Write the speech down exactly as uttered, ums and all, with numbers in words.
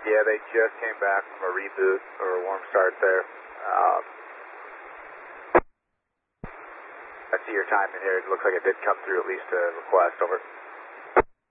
Yeah, they just came back from a reboot or a warm start there. Um, I see your time in here. It looks like it did come through at least a request. Over.